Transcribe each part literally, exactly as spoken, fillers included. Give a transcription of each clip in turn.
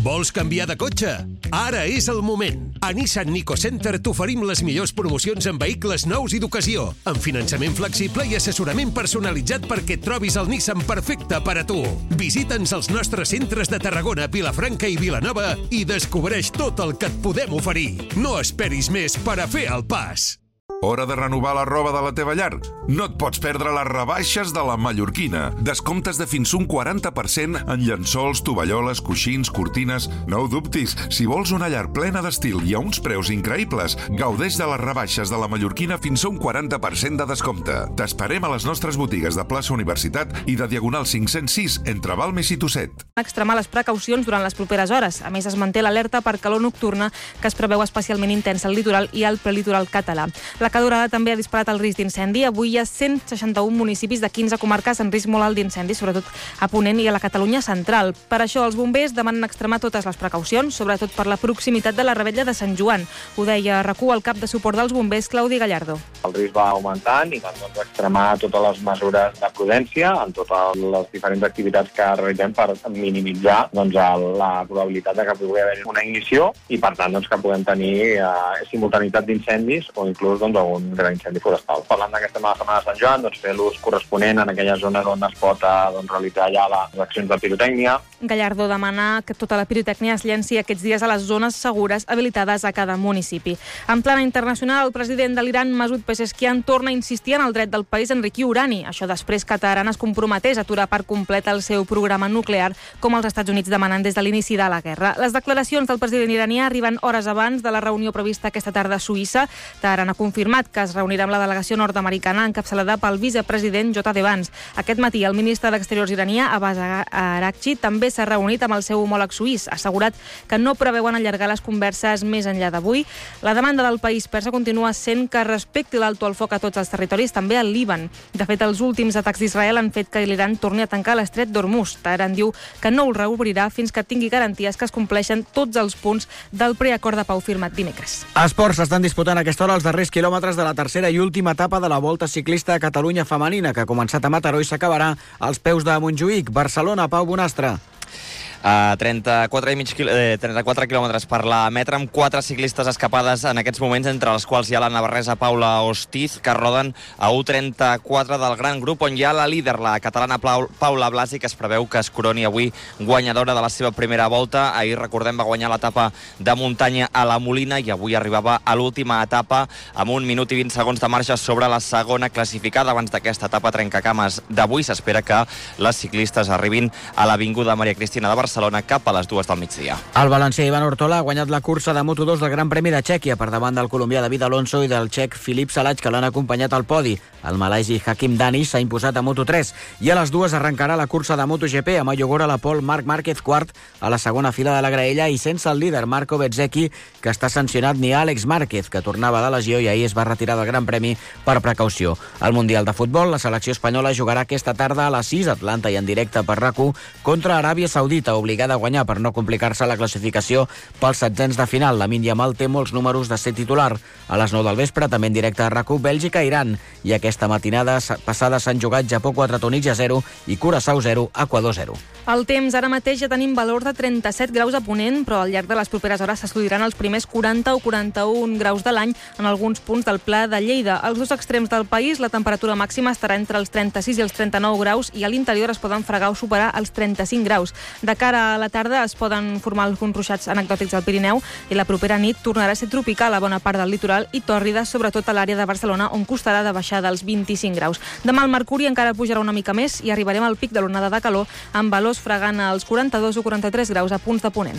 Vols canviar de cotxe? Ara és el moment. A Nissan Nico Center t'oferim les millors promocions en vehicles nous i d'ocasió, amb finançament flexible i assessorament personalitzat perquè et trobis el Nissan perfecte per a tu. Visita'ns als nostres centres de Tarragona, Vilafranca i Vilanova i descobreix tot el que et podem oferir. No esperis més per a fer el pas. Hora de renovar la roba de la teva llar? No et pots perdre les rebaixes de la Mallorquina. Descomptes de fins un quaranta per cent en llençols, tovalloles, coixins, cortines... No ho dubtis, si vols una llar plena d'estil i a uns preus increïbles, gaudeix de les rebaixes de la Mallorquina fins a un quaranta per cent de descompte. T'esperem a les nostres botigues de plaça Universitat i de Diagonal cinc-cents sis entre Balmes i Tosset. Extremar les precaucions durant les properes hores. A més, es manté l'alerta per calor nocturna que es preveu especialment intensa al litoral i al prelitoral català. La calorada també ha disparat el risc d'incendi. Avui hi ha cent seixanta-un municipis de quinze comarques en risc molt alt d'incendi, sobretot a Ponent i a la Catalunya central. Per això els bombers demanen extremar totes les precaucions, sobretot per la proximitat de la Revetlla de Sant Joan. Ho deia a RAC1 el cap de suport dels bombers, Claudi Gallardo. El risc va augmentant i vam doncs, extremar totes les mesures de prudència en totes les diferents activitats que realitzem per minimitzar doncs, la probabilitat de que pugui haver una ignició i, per tant, doncs, que puguem tenir eh, simultanitat d'incendis o inclús doncs, un gran incendi forestal. Parlant d'aquesta setmana de Sant Joan, doncs, fer l'ús corresponent en aquelles zones on es pot doncs, realitzar ja les accions de pirotècnia. Gallardo demana que tota la pirotècnia es llenci aquests dies a les zones segures habilitades a cada municipi. En plana internacional, el president de l'Iran, Masoud Pezeshkian, torna a insistir en el dret del país a enriquir urani. Això després que Teheran es comprometés a aturar per complet el seu programa nuclear, com els Estats Units demanen des de l'inici de la guerra. Les declaracions del president iranià arriben hores abans de la reunió prevista aquesta tarda a Suïssa. Teheran ha confirmat que es reunirà amb la delegació nord-americana encapçalada pel vicepresident J D Vance. Aquest matí, el ministre d'Exteriors iranià, Abbas Araghchi, també s'ha reunit amb el seu homòleg suís. Ha assegurat que no preveuen allargar les converses més enllà d'avui. La demanda del país persa continua sent que respecti l'alto al foc a tots els territoris, també al Líban. De fet, els últims atacs d'Israel han fet que l'Iran torni a tancar l'estret d'Hormuz. Teheran diu que no el reobrirà fins que tingui garanties que es compleixen tots els punts del preacord de pau firmat dimecres. Esports, s'estan disputant a aquesta hora els darrers quilòmetres de la tercera i última etapa de la Volta Ciclista a Catalunya femenina, que ha començat a Mataró i s'acabarà als peus de Montjuïc. Barcelona, Pau Bonastre. A trenta-quatre, i mig, eh, trenta-quatre quilòmetres per la metra, amb quatre ciclistes escapades en aquests moments, entre les quals hi ha la navarresa Paula Ostiz, que roden a u trenta-quatre del gran grup, on hi ha la líder, la catalana Paula Blasi, que es preveu que es coroni avui guanyadora de la seva primera volta. Ahir, recordem, va guanyar l'etapa de muntanya a la Molina i avui arribava a l'última etapa amb un minut i vint segons de marge sobre la segona classificada. Abans d'aquesta etapa trencacames d'avui, s'espera que les ciclistes arribin a l'Avinguda Maria Cristina de Barcelona Barcelona cap a les dues del migdia. El valencià Ivan Ortola ha guanyat la cursa de Moto dos del Gran Premi de Txèquia per davant del colombià David Alonso i del txec Filip Salač, que l'han acompanyat al podi. El malaisi Hakim Danish s'ha imposat a Moto tres i a les dues arrencarà la cursa de MotoGP amb Ayogora la Pol, Marc Márquez quart a la segona fila de la graella i sense el líder Marco Bezzecchi, que està sancionat, ni Àlex Márquez, que tornava de lesió i ahir es va retirar del Gran Premi per precaució. Al Mundial de Futbol, la selecció espanyola jugarà aquesta tarda a les sis a Atlanta i en directe per RAC u contra Aràbia Saudita, obligada a guanyar per no complicar-se la classificació pels setzents de final. Lamine Yamal té molts números de ser titular. A les nou del vespre, també en directe a RAC u, Bèlgica-Iran. I aquesta matinada passada s'han jugat Japó quatre, Tunísia zero i Curaçao zero, Equador zero. El temps, ara mateix ja tenim valor de trenta-set graus a Ponent, però al llarg de les properes hores s'assoliran els primers quaranta o quaranta-un graus de l'any en alguns punts del Pla de Lleida. Als dos extrems del país, la temperatura màxima estarà entre els trenta-sis i els trenta-nou graus i a l'interior es poden fregar o superar els trenta-cinc graus. De cara a la tarda es poden formar alguns ruixats anecdòtics al Pirineu i la propera nit tornarà a ser tropical a bona part del litoral i tòrrida, sobretot a l'àrea de Barcelona, on costarà de baixar dels vint-i-cinc graus. Demà el mercuri encara pujarà una mica més i arribarem al pic de l'onada de calor amb valors fregant als quaranta-dos o quaranta-tres graus a punts de Ponent.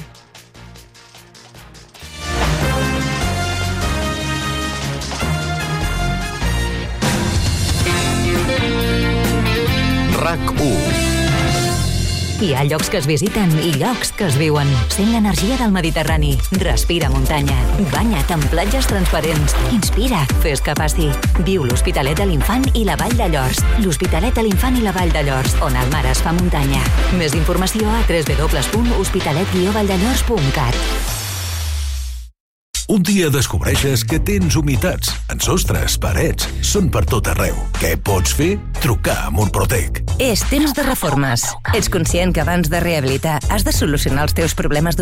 RAC u. Hi ha llocs que es visiten i llocs que es viuen. Sent l'energia del Mediterrani. Respira muntanya. Banya't en platges transparents. Inspira. Fes que passi. Viu l'Hospitalet de l'Infant i la Vall de Llors. L'Hospitalet de l'Infant i la Vall de Llors, on el mar es fa muntanya. Més informació a w w w punt hospitalet guió valldellors punt cat. Un dia descobreixes que tens humitats en sostres, parets, són per tot arreu. Què pots fer? Trucar a Murprotec. És temps de reformes. Ets conscient que abans de rehabilitar has de solucionar els teus problemes